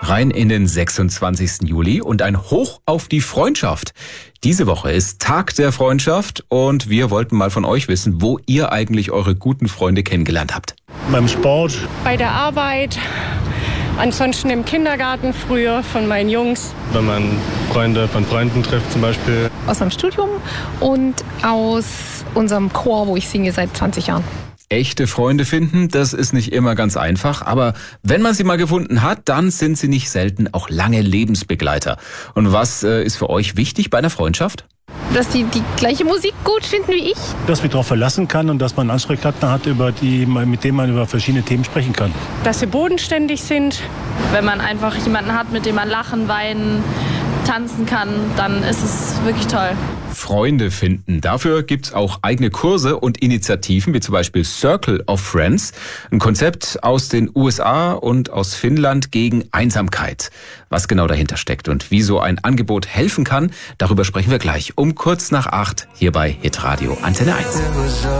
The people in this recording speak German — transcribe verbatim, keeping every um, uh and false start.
Rein in den sechsundzwanzigsten Juli und ein Hoch auf die Freundschaft. Diese Woche ist Tag der Freundschaft und wir wollten mal von euch wissen, wo ihr eigentlich eure guten Freunde kennengelernt habt. Beim Sport. Bei der Arbeit, ansonsten im Kindergarten früher von meinen Jungs. Wenn man Freunde von Freunden trifft zum Beispiel. Aus meinem Studium und aus unserem Chor, wo ich singe seit zwanzig Jahren. Echte Freunde finden, das ist nicht immer ganz einfach, aber wenn man sie mal gefunden hat, dann sind sie nicht selten auch lange Lebensbegleiter. Und was äh, ist für euch wichtig bei einer Freundschaft? Dass die die gleiche Musik gut finden wie ich. Dass man darauf verlassen kann und dass man einen Ansprechpartner hat, über die, mit dem man über verschiedene Themen sprechen kann. Dass sie bodenständig sind. Wenn man einfach jemanden hat, mit dem man lachen, weinen, tanzen kann, dann ist es wirklich toll. Freunde finden. Dafür gibt's auch eigene Kurse und Initiativen, wie zum Beispiel Circle of Friends. Ein Konzept aus den U S A und aus Finnland gegen Einsamkeit. Was genau dahinter steckt und wie so ein Angebot helfen kann, darüber sprechen wir gleich um kurz nach acht hier bei Hitradio Antenne eins.